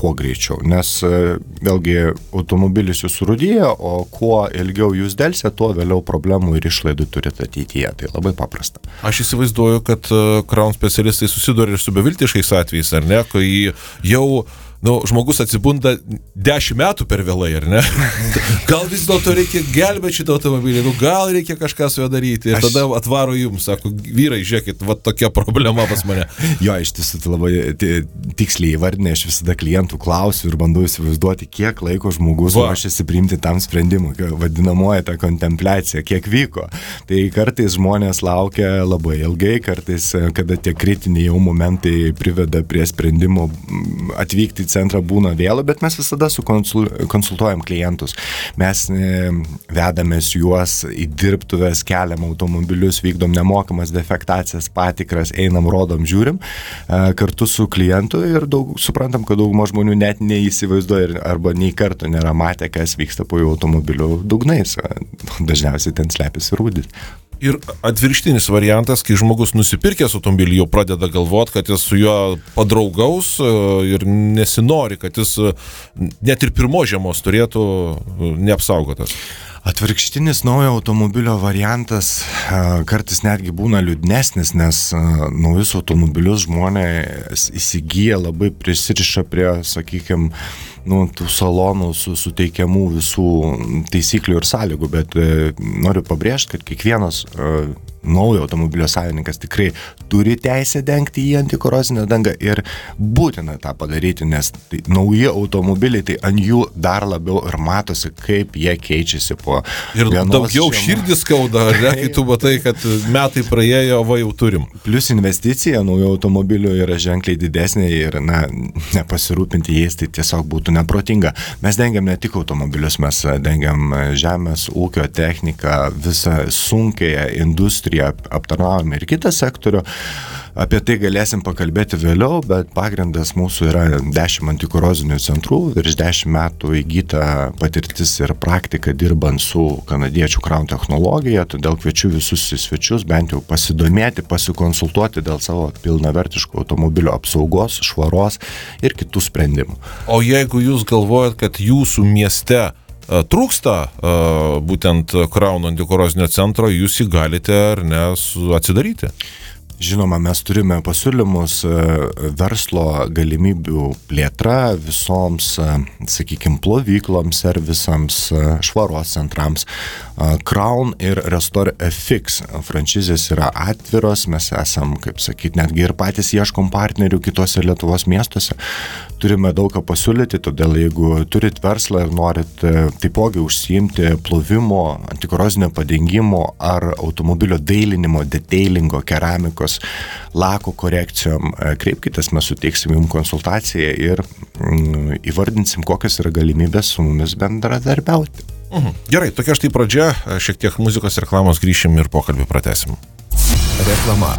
kuo greičiau, nes vėlgi automobilis jūs surūdyja, o kuo ilgiau jūs delsia, tuo vėliau problemų ir išlaidų turite ateityje. Tai labai paprasta. Aš įsivaizduoju, kad Crown specialistai susiduria ir su beviltiškais atvejais, ar ne, kai jau žmogus atsibunda 10 metų per vėlai, ar ne? Gal vis dėlto reikia gelbėti šitą automobilį, gal reikia kažką su juo daryti. Ir tada atvaro jums, sako, vyrai, žiūrėkit, va tokia problema pas mane. Jo, iš tiesų tai labai tiksliai įvardinė, aš visada klientų klausiu ir bandau įsivaizduoti, kiek laiko žmogus ruošiasi priimti tam sprendimui, vadinamoji ta kontempliacija, kiek vyko. Tai kartais žmonės laukia labai ilgai, kartais, kada tie kritiniai jau momentai priveda prie sprendimo atvykti centrą būna vėlu, bet mes visada konsultuojam klientus. Mes vedamės juos į dirbtuves, keliam automobilius, vykdom nemokamas defektacijas, patikras, einam, rodom, žiūrim kartu su klientu ir suprantam, kad dauguma žmonių net neįsivaizduoja arba nei karto nėra matę, kas vyksta po jų automobilių dugnais. Dažniausiai ten slepiasi rūdis. Ir atvirkštinis variantas, kai žmogus nusipirkęs automobilį jau pradeda galvoti, kad jis su juo padraugaus ir nesinori, kad jis net ir pirmo žiemos turėtų neapsaugotas. Atvirkštinis naujo automobilio variantas kartais netgi būna liūdnesnis, nes naujus automobilius žmonės įsigyja labai prisiriša prie, sakykime, tų salonų suteikiamų visų taisyklių ir sąlygų, bet noriu pabrėžti, kad kiekvienas naujo automobilio savininkas tikrai turi teisę dengti į antikorozinę dangą ir būtina tą padaryti, nes nauji automobiliai, tai ant jų dar labiau ir matosi, kaip jie keičiasi po ir daugiau širdį skauda, ar ne, kai tu matai, kad metai praėjo, va jau turim. Plius investicija naujo automobilio yra ženkliai didesnė ir nepasirūpinti jais, tai tiesiog būtų neprotinga. Mes dengiam ne tik automobilius, mes dengiam žemės ūkio techniką, visą sunkiąją industriją, aptarnaujame ir kitą sektorių. Apie tai galėsim pakalbėti vėliau, bet pagrindas mūsų yra 10 antikorozinių centrų, virš 10 metų įgyta patirtis ir praktika dirbant su kanadiečių Crown technologija, todėl kviečiu visus į svečius bent jau pasidomėti, pasikonsultuoti dėl savo pilnavertiško automobilio apsaugos, švaros ir kitų sprendimų. O jeigu jūs galvojat, kad jūsų mieste trūksta būtent Crown antikorozinio centro, jūs jį galite ar ne atsidaryti? Žinoma, mes turime pasiūlymus verslo galimybių plėtra visoms, sakykime, plovykloms, servisams, švaros centrams. Crown ir Restore FX franšizės yra atviros, mes esam, kaip sakyti, netgi ir patys ieškom partnerių kitose Lietuvos miestuose. Turime daug ką pasiūlyti, todėl jeigu turit verslą ir norit taipogi užsiimti plovimo, antikorozinio padengimo ar automobilio dailinimo, detailingo, keramikos, lako korekcijom, kreipkitės, mes suteiksim jums konsultaciją ir įvardinsim, kokios yra galimybės su mumis bendradarbiauti. Gerai, tokia štai pradžia, šiek tiek muzikos reklamos, grįšim ir pokalbį pratęsim. Reklama.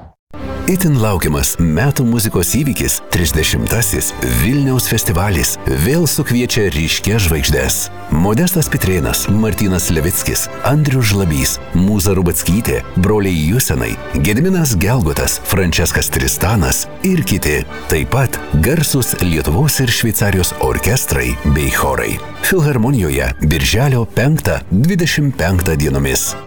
Itin laukiamas metų muzikos įvykis 30-asis Vilniaus festivalis vėl sukviečia ryškias žvaigždes. Modestas Pitrėnas, Martynas Levickis, Andrius Žlabys, Mūza Rubackytė, broliai Jusenai, Gediminas Gelgotas, Franceskas Tristanas ir kiti. Taip pat garsus Lietuvos ir Šveicarijos orkestrai bei chorai. Filharmonijoje birželio 5-25 dienomis.